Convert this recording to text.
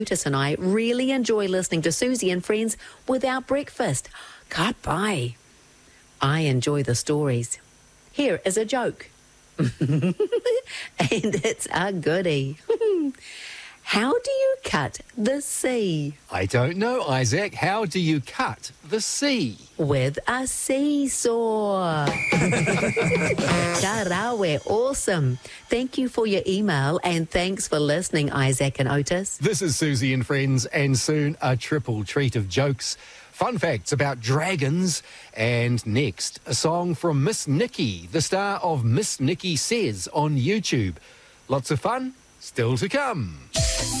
Otis and I really enjoy listening to Susie and Friends with our breakfast. Ka pai. I enjoy the stories. Here is a joke. And it's a goodie. How do you cut the sea? I don't know, Isaac. How do you cut the sea? With a seesaw. Karawe, awesome. Thank you for your email and thanks for listening, Isaac and Otis. This is Susie and Friends, and soon a triple treat of jokes, fun facts about dragons, and next, a song from Miss Nikki, the star of Miss Nikki Says on YouTube. Lots of fun still to come.